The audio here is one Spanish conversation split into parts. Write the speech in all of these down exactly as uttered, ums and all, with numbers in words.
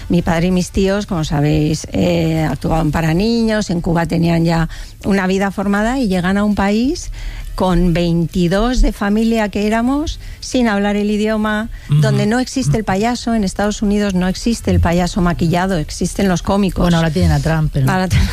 Mi padre y mis tíos, como sabéis, eh, actuaban para niños, en Cuba tenían ya una vida formada y llegan a un país con veintidós de familia que éramos, sin hablar el idioma, uh-huh. donde no existe el payaso. En Estados Unidos no existe el payaso maquillado, existen los cómicos. Bueno, ahora tienen a Trump. Pero... Ahora t-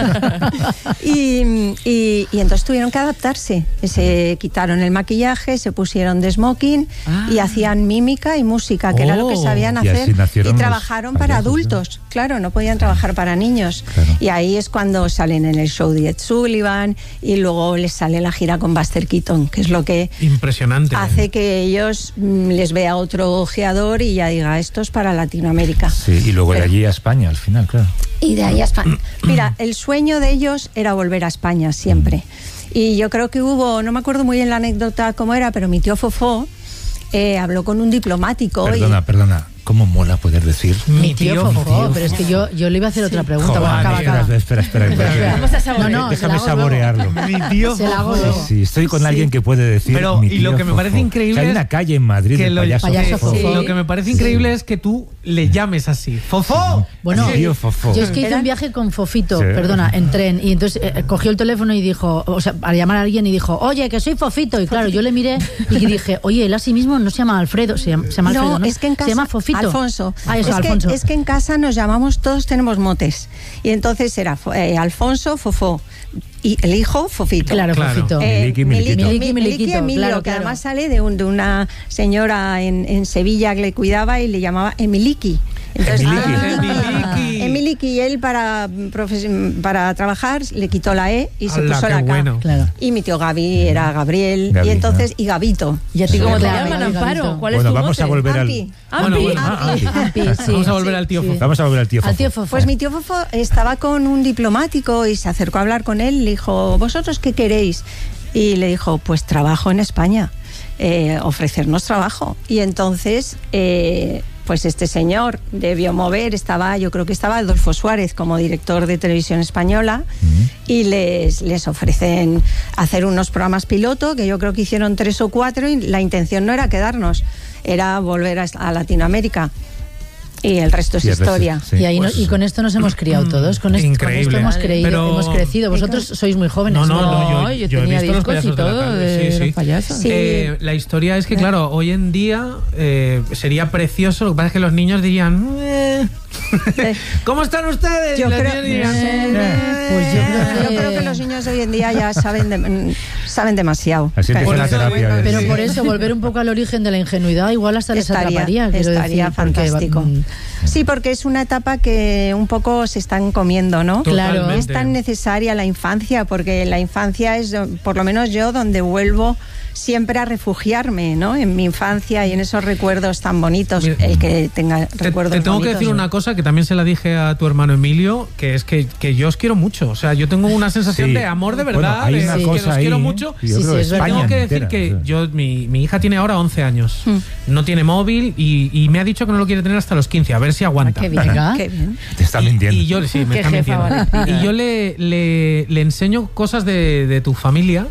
y, y, y entonces tuvieron que adaptarse. Se quitaron el maquillaje, se pusieron de smoking ah. y hacían mímica y música, que oh. era lo que sabían hacer. Y, y trabajaron para adultos. ¿No? Claro, no podían trabajar para niños. Claro. Y ahí es cuando salen en el show de Ed Sullivan y luego les sale la gira con Buster Keaton, que es lo que impresionante hace que ellos mm, les vea otro ojeador y ya diga, esto es para Latinoamérica. Sí, y luego Pero, de allí a España al final, claro. Y de ahí a España. Mira, el sueño de ellos era volver a España siempre. Y yo creo que hubo, no me acuerdo muy bien la anécdota cómo era, pero mi tío Fofó eh, habló con un diplomático. Perdona, y... perdona. ¿Cómo mola poder decir? Mi tío, tío Fofó, pero es que yo, yo le iba a hacer sí. otra pregunta. Joder, bueno, acaba, acaba. Espera, espera, espera. espera. Vamos a saborear. No, no, déjame saborearlo. Mi tío se la hago sí, sí, estoy con sí. alguien que puede decir. Pero, mi y lo que me Fofó. parece increíble. O sea, hay una calle en Madrid que del lo, payaso, payaso Fofó. Sí. Lo que me parece increíble sí. es que tú le llames así. ¡Fofó! Bueno, mi tío Fofó. Yo es que hice un viaje con Fofito, sí. perdona, en tren. Y entonces eh, cogió el teléfono y dijo, o sea, para llamar a alguien y dijo, oye, que soy Fofito. Y claro, yo le miré y dije, oye, él a sí mismo no se llama Alfredo, se llama, se llama Alfredo, ¿no? No, es que en casa, se llama Fofito. Alfonso. Ah, eso, es, Alfonso. Que, es que en casa nos llamamos, todos tenemos motes. Y entonces era eh, Alfonso, Fofó. Y el hijo, Fofito. Claro, claro. Fofito. Eh, Miliki, Miliki, Miliki, Miliki Emilio, claro, que claro. además sale de, un, de una señora en, en Sevilla que le cuidaba y le llamaba Emiliki. Entonces, Emiliki. ah, Emiliki. Emiliki, y él para, para trabajar le quitó la E y se Ala, puso qué la K. bueno. Claro. Y mi tío Gaby era Gabriel, Gaby, y entonces, ¿no? y Gabito. ¿Y a ti cómo te Claro, llaman, Amparo? Amparo? ¿Cuál es Bueno, tu vamos mote? a volver al... Ampi. Bueno, Ampi, bueno. Ampi. Ampi, sí, Vamos a volver sí, al tío sí. Fofó. Vamos a volver al tío Fofó. Al tío Fofó. Pues mi tío Fofó estaba con un diplomático y se acercó a hablar con él y le dijo, ¿vosotros qué queréis? Y le dijo, pues trabajo en España, eh, ofrecernos trabajo. Y entonces, eh, pues este señor debió mover, estaba, yo creo que estaba Adolfo Suárez como director de Televisión Española, uh-huh. y les, les ofrecen hacer unos programas piloto, que yo creo que hicieron tres o cuatro, y la intención no era quedarnos, era volver a, a Latinoamérica. Y el resto es historia. Resto, sí. Y, ahí Pues, no, y con esto nos hemos criado todos. Con esto, increíble. Con esto hemos, creído, Pero, hemos crecido. Vosotros sois muy jóvenes. No, no, no. No, yo, yo, yo tenía he visto discos los y todo de, la de, tarde. de Sí, los sí. payasos. Sí. Eh, la historia es que, claro, hoy en día eh, sería precioso. Lo que pasa es que los niños dirían... Eh, ¿cómo están ustedes? Yo y las creo, niñas dirían, eh, eh, pues yo creo yo creo que los niños de hoy en día ya saben, de, saben demasiado. Así empieza la eso, terapia. bueno, Pero sí. por eso, volver un poco al origen de la ingenuidad, igual hasta les Estaría, atraparía. Quiero estaría decir, porque, fantástico. mm, Sí, porque es una etapa que un poco se están comiendo, ¿no? Claro. Es tan necesaria la infancia, porque la infancia es, por lo menos yo, donde vuelvo siempre a refugiarme, ¿no? En mi infancia y en esos recuerdos tan bonitos. Mira, el que tenga Te, recuerdos te tengo bonitos, que decir ¿no? una cosa que también se la dije a tu hermano Emilio, que es que, que yo os quiero mucho. O sea, yo tengo una sensación Sí. de amor de Bueno, verdad, hay de una que cosa os ahí, quiero ¿eh? mucho. Yo Sí, creo sí, es verdad. España Tengo que decir entera, que o sea. yo mi, mi hija tiene ahora once años. Mm. No tiene móvil y, y me ha dicho que no lo quiere tener hasta los quince. A ver si aguanta. qué bien. Venga. Qué bien. Te está mintiendo. Y, y yo, sí, me Qué está jefa mintiendo. Valentina. Y yo le, le, le enseño cosas de, de tu familia,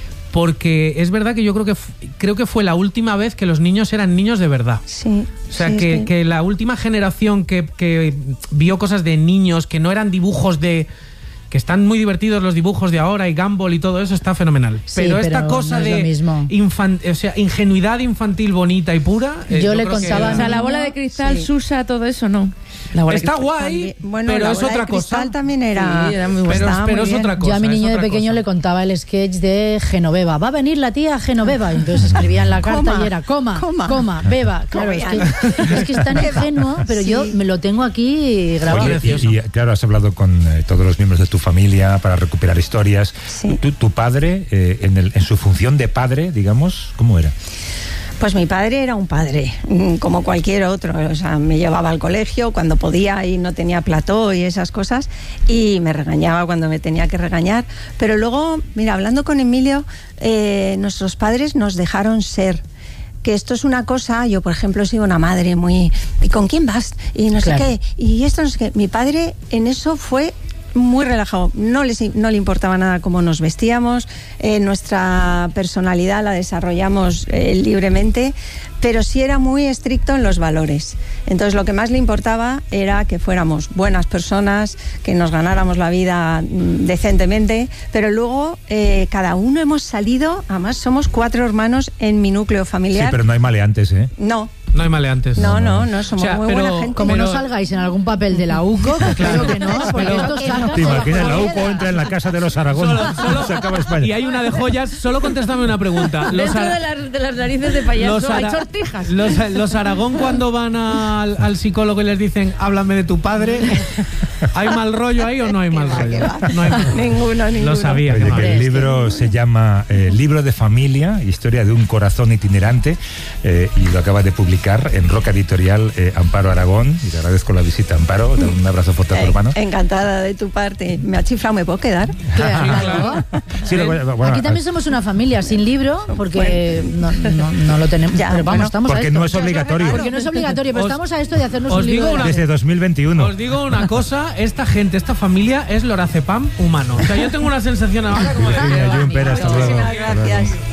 porque es verdad que yo creo que f- creo que fue la última vez que los niños eran niños de verdad. Sí. O sea, sí, que, sí. que la última generación que, que vio cosas de niños, que no eran dibujos de... que están muy divertidos los dibujos de ahora y Gumball y todo eso, está fenomenal. Sí, pero esta pero cosa no es lo de mismo. infan- o sea, ingenuidad infantil bonita y pura... eh, Yo le creo que- contaba- O sea, la bola de cristal, Sí. Susa, todo eso, no. La bola de Está cristal. guay, También- bueno, pero la es bola otra de cristal cosa. también era, Sí, era muy buena. Pero, estaba pero muy es bien. otra cosa. Yo a mi niño es de otra pequeño cosa. le contaba el sketch de Genoveva. Va a venir la tía Genoveva. Y entonces escribía en la carta Coma, y era coma, coma, coma. beba. Claro, es que, es que es tan ingenuo, pero Sí. yo me lo tengo aquí grabado. Oye, precioso. y, y, claro, has hablado con eh, todos los miembros de tu familia para recuperar historias. Sí. ¿Tu, tu padre, eh, en, el, en su función de padre, digamos, cómo era? Pues mi padre era un padre, mm, como cualquier otro. O sea, me llevaba al colegio cuando podía y no tenía plató y esas cosas, y me regañaba cuando me tenía que regañar. Pero luego, mira, hablando con Emilio, eh, nuestros padres nos dejaron ser. Que esto es una cosa, yo por ejemplo he sido una madre muy... ¿Y con quién vas? Y no Claro. sé qué. Y esto no sé qué. Mi padre en eso fue muy relajado. No, les, no le importaba nada cómo nos vestíamos, eh, nuestra personalidad la desarrollamos eh, libremente, pero sí era muy estricto en los valores. Entonces lo que más le importaba era que fuéramos buenas personas, que nos ganáramos la vida mm, decentemente, pero luego eh, cada uno hemos salido, además somos cuatro hermanos en mi núcleo familiar. Sí, pero no hay maleantes, ¿eh? No. No hay maleantes. No, no, no, somos O sea, muy pero- buena gente. Como Pero- no salgáis en algún papel de la U C O, que claro que no, porque Pero- esto saca... ¿Te imaginas? La U C O entra en la casa de los Aragón. Solo- solo- Se acaba España. Y hay una de joyas. Solo contéstame una pregunta. Los, Dentro ara- de las, de las narices de payaso los hay ara- sortijas. los- los Aragón, cuando van al, al psicólogo y les dicen háblame de tu padre, ¿hay mal rollo ahí o no hay mal rollo? No hay mal- Ninguno, ninguno. Lo sabía. Oye, que no que había. el libro se llama eh, Libro de Familia, historia de un corazón itinerante, eh, y lo acaba de publicar en Roca Editorial eh, Amparo Aragón, y te agradezco la visita, Amparo. Dale un abrazo fuerte a tu Eh, hermano. encantada de tu parte. Me ha chiflado, ¿me puedo quedar? Claro. Sí, lo- bueno, Aquí también somos una familia sin libro, porque no, no, no lo tenemos. Ya, pero vamos, bueno, estamos a porque esto. no es obligatorio. Porque no es obligatorio, pero Os- estamos a esto de hacernos os un libro. digo de una- la- Desde dos mil veintiuno. Os digo una cosa, esta gente, esta familia es lorazepam humano. O sea, yo tengo una sensación ahora como de... Virginia Jun Pérez, hasta luego. Muchísimas Hasta luego. gracias.